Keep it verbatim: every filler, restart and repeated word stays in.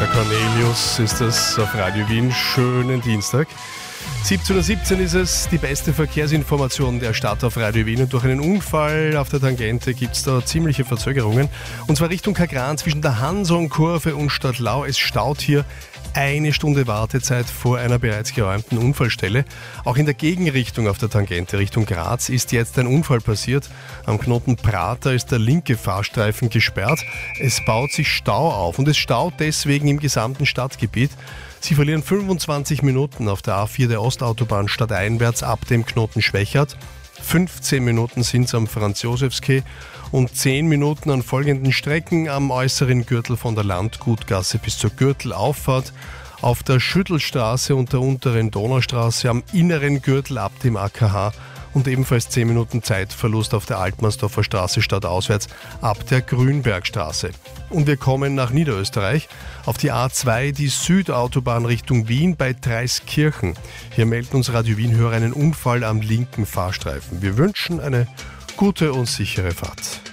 Peter Cornelius ist das auf Radio Wien. Schönen Dienstag. siebzehn Uhr siebzehn ist es, die beste Verkehrsinformation der Stadt auf Radio Wien. Und durch einen Unfall auf der Tangente gibt es da ziemliche Verzögerungen. Und zwar Richtung Kagran zwischen der Hanson-Kurve und Stadtlau. Es staut hier eine Stunde Wartezeit vor einer bereits geräumten Unfallstelle. Auch in der Gegenrichtung auf der Tangente Richtung Graz ist jetzt ein Unfall passiert. Am Knoten Prater ist der linke Fahrstreifen gesperrt. Es baut sich Stau auf und es staut deswegen im gesamten Stadtgebiet. Sie verlieren fünfundzwanzig Minuten auf der A vier der Ostautobahn stadteinwärts ab dem Knoten Schwechat. fünfzehn Minuten sind es am Franz-Josefs-Quai und zehn Minuten an folgenden Strecken: am äußeren Gürtel von der Landgutgasse bis zur Gürtelauffahrt, auf der Schüttelstraße und der unteren Donaustraße, am inneren Gürtel ab dem A K H und ebenfalls zehn Minuten Zeitverlust auf der Altmannsdorfer Straße stadtauswärts ab der Grünbergstraße. Und wir kommen nach Niederösterreich auf die A zwei, die Südautobahn Richtung Wien bei Dreiskirchen. Hier melden uns Radio Wien-Hörer einen Unfall am linken Fahrstreifen. Wir wünschen eine gute und sichere Fahrt.